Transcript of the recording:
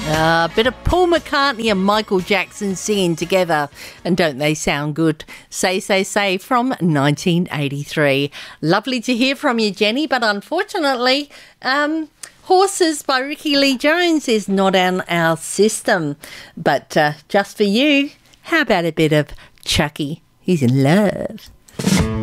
A bit of Paul McCartney and Michael Jackson singing together, and don't they sound good? Say, Say, Say from 1983. Lovely to hear from you, Jenny, but unfortunately, Horses by Ricky Lee Jones is not on our system. But just for you, how about a bit of Chucky? He's in love.